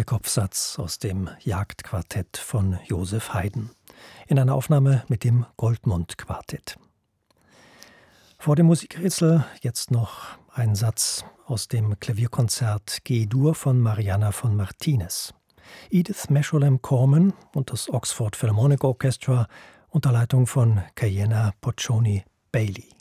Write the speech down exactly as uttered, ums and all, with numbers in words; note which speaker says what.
Speaker 1: Kehlkopfsatz aus dem Jagdquartett von Joseph Haydn in einer Aufnahme mit dem Goldmund-Quartett. Vor dem Musikrätsel jetzt noch ein Satz aus dem Klavierkonzert G-Dur von Mariana von Martinez. Edith Mechoulam-Corman und das Oxford Philharmonic Orchestra unter Leitung von Kayenna Poccioni Bailey.